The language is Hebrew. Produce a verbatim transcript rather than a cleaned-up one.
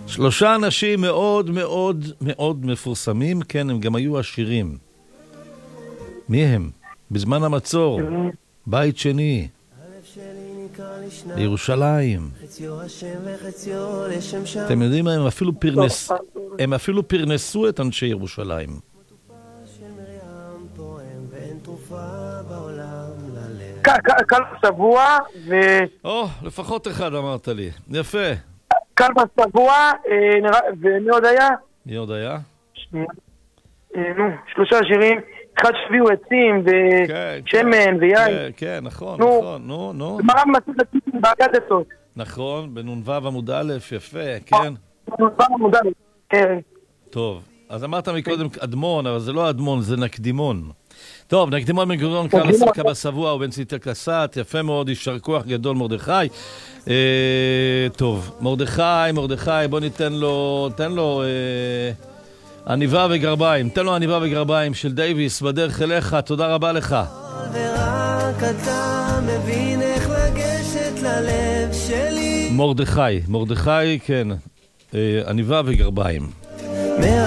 שלושה אנשים מאוד מאוד מאוד מפורסמים, כן, הם גם היו עשירים. מי הם? בזמן המצור, בית שני, בירושלים. אתם יודעים מה? הם אפילו פרנס... הם אפילו פרנסו את אנשי ירושלים. קל בשבוע ו... או, לפחות אחד אמרת לי. יפה. קל בשבוע, ומי עוד היה? מי עוד היה? נו, שלושה שירים. אחד שביעו עצים ושמן ויין. כן, נכון, נכון. נו, נו. מרב מצאת לציפים באגדתות. נכון, בנונבב עמוד א', יפה, כן. בנונבב עמוד א', כן. טוב, אז אמרת מקודם אדמון, אבל זה לא אדמון, זה נקדימון. טוב, נקדימון מגורון קל עסקה בשבוע ובן ציטה קסת, יפה מאוד, יישר כוח גדול מרדכי. טוב, מרדכי, מרדכי, בוא ניתן לו, תן לו עניבה וגרביים, תן לו עניבה וגרביים של דייביס בדרך אליך, תודה רבה לך. ורק אתה מבין איך לגשת ללב שלי. מרדכי, מרדכי, כן, עניבה וגרביים.